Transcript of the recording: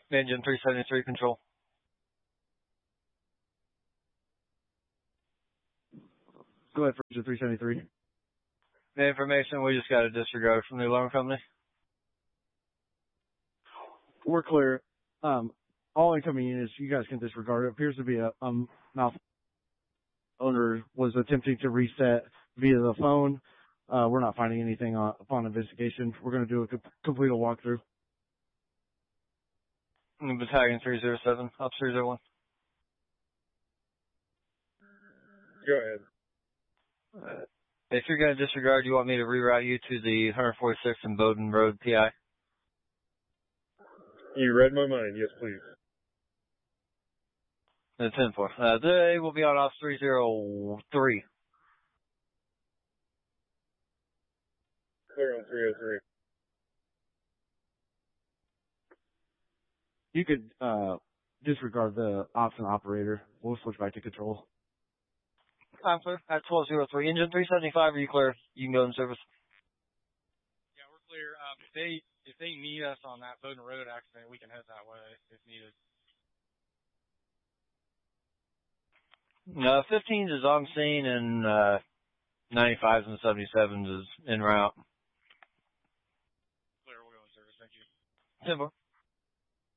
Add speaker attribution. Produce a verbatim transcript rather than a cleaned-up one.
Speaker 1: Engine three seventy-three control.
Speaker 2: Go ahead for engine three seventy-three.
Speaker 1: The information, we just got a disregard from the alarm company.
Speaker 2: We're clear. Um, all incoming units, you guys can disregard. It appears to be a um, mouth owner was attempting to reset via the phone. Uh, we're not finding anything on, upon investigation. We're going to do a co- complete walkthrough.
Speaker 1: Battalion three zero seven, up three zero one.
Speaker 3: Go ahead.
Speaker 1: Uh, if you're going to disregard, you want me to reroute you to the one forty-six and Bowden Road P I?
Speaker 3: You read my mind. Yes, please.
Speaker 1: The ten four. Uh, they will be on off three zero three.
Speaker 3: Clear on three oh three.
Speaker 2: You could uh, disregard the ops and operator. We'll switch back to control.
Speaker 1: I'm clear. At twelve oh three. Engine three seventy-five, are you clear? You can go in service.
Speaker 4: Yeah, we're clear. Um, if they if they need us on that Bowden Road accident, we can head that way if needed.
Speaker 1: Uh, fifteens is on scene and uh, ninety-fives and seventy-sevens is en route.
Speaker 4: Clear, we'll go in service. Thank you.
Speaker 1: ten four.